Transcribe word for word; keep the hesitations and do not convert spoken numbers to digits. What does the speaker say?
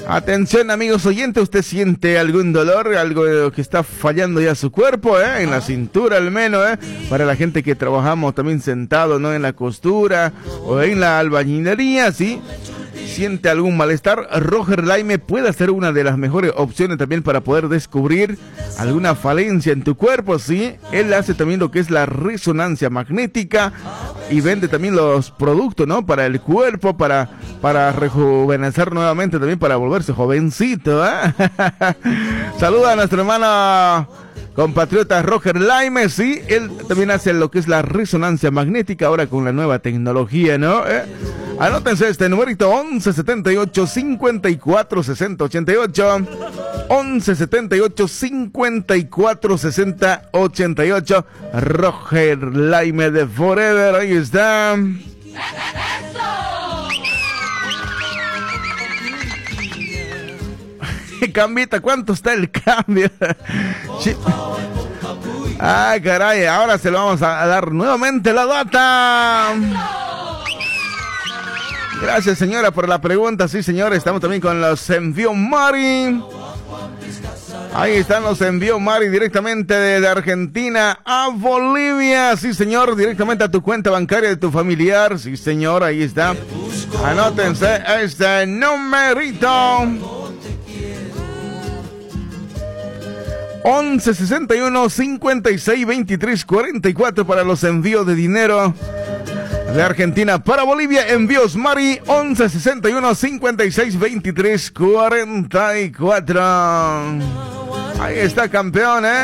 Atención, amigos oyentes, ¿usted siente algún dolor, algo que está fallando ya su cuerpo, eh? En la cintura al menos, eh? Para la gente que trabajamos también sentado, ¿no? En la costura o en la albañilería, ¿sí? ¿Siente algún malestar? Roger Laime puede ser una de las mejores opciones también para poder descubrir alguna falencia en tu cuerpo, ¿sí? Él hace también lo que es la resonancia magnética y vende también los productos, ¿no? Para el cuerpo, para, para rejuvenecer nuevamente, también para volverse jovencito, ¿eh? Saluda a nuestro hermano compatriota Roger Laime, sí, él también hace lo que es la resonancia magnética ahora con la nueva tecnología, ¿no? ¿Eh? Anótense este numerito once setenta y ocho, cincuenta y cuatro, sesenta, ochenta y ocho, once setenta y ocho, cincuenta y cuatro, sesenta, ochenta y ocho, Roger Laime de Forever, ahí está. Cambita, ¿cuánto está el cambio? Ay, caray, ahora se lo vamos a dar nuevamente la data. Gracias, señora, por la pregunta. Sí, señor, estamos también con los envíos Mari. Ahí están los envíos Mari directamente de, de Argentina a Bolivia. Sí, señor, directamente a tu cuenta bancaria de tu familiar. Sí, señor, ahí está. Anótense este numerito. once sesenta y uno, cincuenta y seis, veintitrés, cuarenta y cuatro para los envíos de dinero de Argentina para Bolivia. Envíos Mari once sesenta y uno, cincuenta y seis, veintitrés, cuarenta y cuatro. Ahí está, campeón, ¿eh?